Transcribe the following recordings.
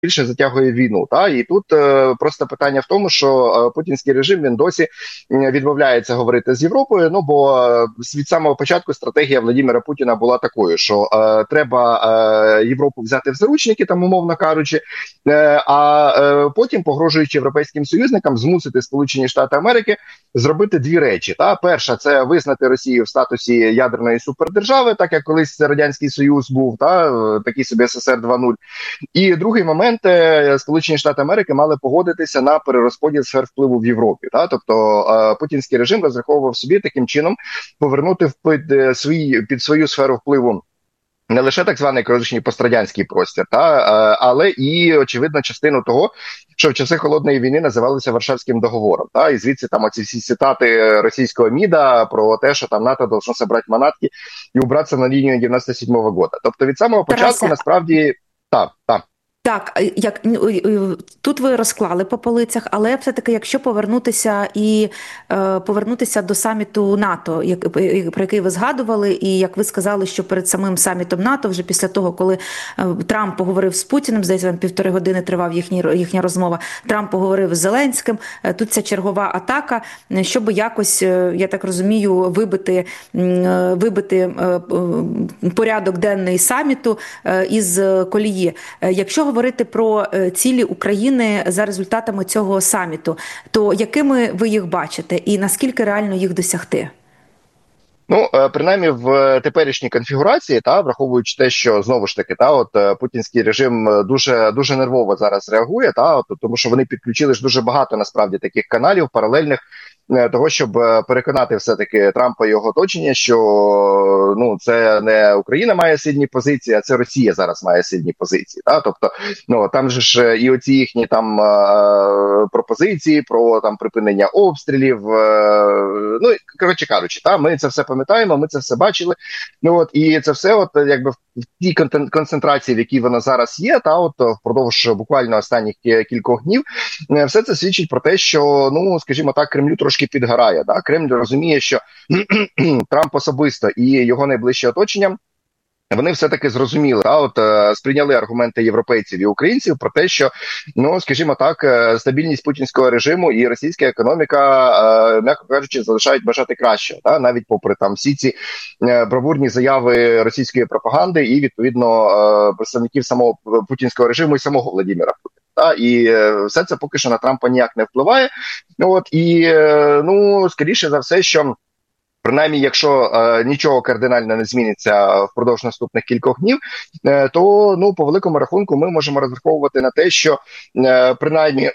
більше затягує війну. І тут просто питання в тому, що путінський режим він досі відмовляється говорити з Європою. Ну бо від самого початку стратегія Владимира Путіна була такою, що треба Європу взяти в заручники, там умовно кажучи, потім, погрожуючи європейським союзникам, змусити Сполучені Штати Америки зробити дві речі. Перша – це визнати Росію в статусі ядерної супердержави, так як колись Радянський Союз був, такий собі СССР 2.0. І другий момент, Сполучені Штати Америки мали погодитися на перерозподіл сфер впливу в Європі. Тобто путінський режим розраховував собі таким чином повернути під свою сферу впливу не лише так званий колишній пострадянський простір, але і, очевидно, частину того, що в часи Холодної війни називалося Варшавським договором. І звідси там оці всі цитати російського МІДа про те, що там НАТО должно собрати манатки і убратися на лінію 97-го года. Тобто від самого початку, насправді, так. Так, тут ви розклали по полицях, але все-таки, якщо повернутися до саміту НАТО, про який ви згадували, і як ви сказали, що перед самим самітом НАТО, вже після того, коли Трамп поговорив з Путіним, здається, 1,5 години тривав їхня розмова, Трамп поговорив з Зеленським, тут ця чергова атака, щоб якось, я так розумію, вибити порядок денний саміту із колії. Якщо говорити про цілі України за результатами цього саміту, то якими ви їх бачите і наскільки реально їх досягти? Ну, принаймні в теперішній конфігурації, враховуючи те, що знову ж таки, путінський режим дуже дуже нервово зараз реагує, тому що вони підключили ж дуже багато насправді таких каналів паралельних того, щоб переконати все-таки Трампа і його оточення, що це не Україна має сильні позиції, а це Росія зараз має сильні позиції. Тобто, там же ж і оці їхні там пропозиції про там припинення обстрілів. Коротше кажучи, ми це все пам'ятаємо, ми це все бачили. І це все, якби в тій концентрації, в якій вона зараз є, впродовж буквально останніх кількох днів, все це свідчить про те, що, скажімо так, Кремлю трошки підгорає. Кремль розуміє, що Трамп особисто і його найближче оточення, вони все-таки зрозуміли, сприйняли аргументи європейців і українців про те, що, скажімо так, стабільність путінського режиму і російська економіка, м'яко кажучи, залишають бажати кращого, навіть попри там всі ці бравурні заяви російської пропаганди і, відповідно, представників самого путінського режиму і самого Владимира Путіна. І все це поки що на Трампа ніяк не впливає. Скоріше за все, що принаймні, якщо нічого кардинально не зміниться впродовж наступних кількох днів, то по великому рахунку ми можемо розраховувати на те, що принаймні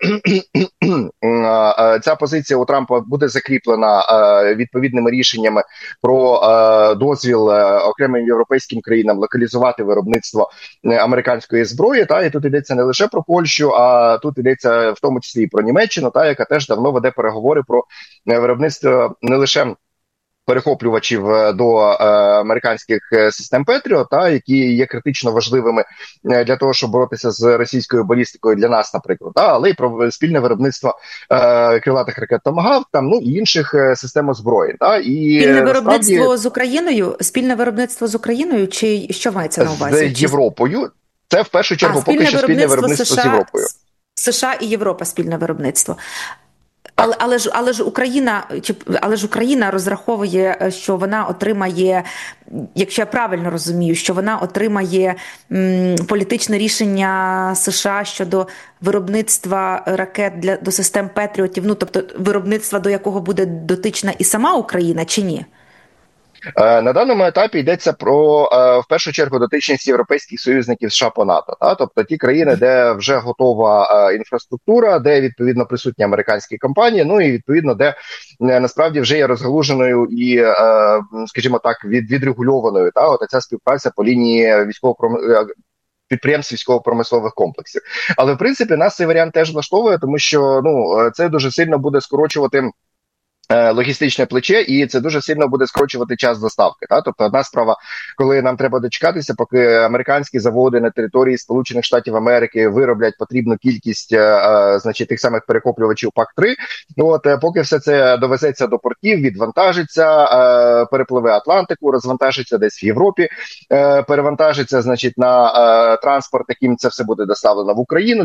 ця позиція у Трампа буде закріплена відповідними рішеннями про дозвіл окремим європейським країнам локалізувати виробництво американської зброї. І тут йдеться не лише про Польщу, а тут йдеться в тому числі і про Німеччину, яка теж давно веде переговори про виробництво не лише перехоплювачів до американських систем Петріот, які є критично важливими для того, щоб боротися з російською балістикою для нас, наприклад, але й про спільне виробництво крилатих ракет Томагавк, і інших систем озброєнь. Спільне виробництво з Україною? Спільне виробництво з Україною? Чи що мається на увазі? З Європою. Це в першу чергу поки що спільне виробництво з Європою. США і Європа спільне виробництво. Але ж Україна розраховує, що вона отримає, якщо я правильно розумію, що вона отримає політичне рішення США щодо виробництва ракет до систем Петріотів, тобто виробництва, до якого буде дотична і сама Україна, чи ні? На даному етапі йдеться про, в першу чергу, дотичність європейських союзників США по НАТО. Тобто ті країни, де вже готова інфраструктура, де, відповідно, присутні американські компанії, і, відповідно, де насправді вже є розгалуженою і, скажімо так, відрегульованою ця співпраця по лінії підприємств військово-промислових комплексів. Але, в принципі, нас цей варіант теж влаштовує, тому що це дуже сильно буде скорочувати логістичне плече, і це дуже сильно буде скорочувати час доставки. Тобто одна справа, коли нам треба дочекатися, поки американські заводи на території Сполучених Штатів Америки вироблять потрібну кількість значить, тих самих перехоплювачів ПАК-3, поки все це довезеться до портів, відвантажиться, перепливе Атлантику, розвантажиться десь в Європі, перевантажиться, значить, на транспорт, яким це все буде доставлено в Україну.